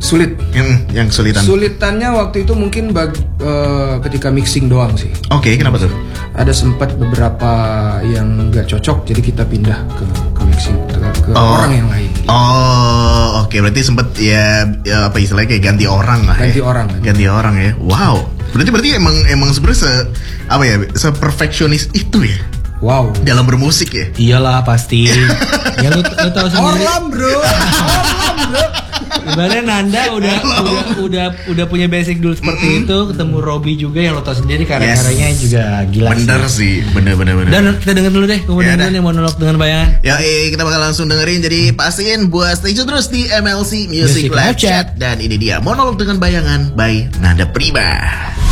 Sulit. Yang kesulitan. Sulitannya waktu itu mungkin ketika mixing doang sih. Oke, kenapa tuh? Ada sempat beberapa yang nggak cocok, jadi kita pindah ke mixing ke orang yang lain. Gitu. Oh, oke. Berarti sempat ya apa istilahnya kayak ganti orang lah. Ganti orang ya. Wow. Berarti emang sebenarnya se-perfeksionis itu ya. Wow. Dalam bermusik ya. Iyalah pasti. Ya lu tahu sendiri. Orlam bro. Ibaratnya Nanda udah punya basic dulu seperti itu, ketemu Robby juga yang lo tau sendiri karya-karyanya juga gila. Bener sih, bener. Dan kita denger dulu deh kemudian yang monolog dengan bayangan. Ya, kita bakal langsung dengerin. Jadi pastiin buat stay tune terus di MLC Music Live Chat. Dan ini dia monolog dengan bayangan by Nanda Prima.